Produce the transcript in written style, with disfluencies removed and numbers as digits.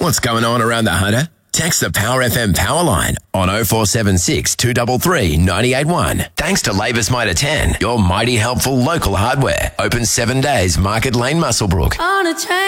What's going on around the Hunter? Text the Power FM power line on 0476 233 981. Thanks to Labour's Mitre 10, your mighty helpful local hardware. Open 7 days, Market Lane, Muswellbrook. On a train.